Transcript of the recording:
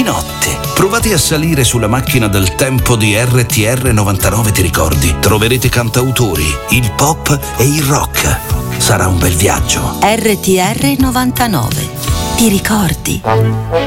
notte. Provate a salire sulla macchina del tempo di RTR 99, ti ricordi? Troverete cantautori, il pop e il rock. Sarà un bel viaggio. RTR 99, ti ricordi?